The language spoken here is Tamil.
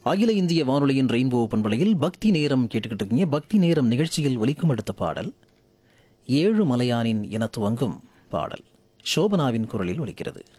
அகில இந்திய வானொலியின் ரெயின்போ பண்பலையில் பக்தி நேரம் கேட்டுக்கிட்டு இருக்கீங்க. பக்தி நேரம் நிகழ்ச்சியில் ஒலிக்கும் அடுத்த பாடல் ஏழு மலையானின் என துவங்கும் பாடல் சோபனாவின் குரலில் ஒலிக்கிறது.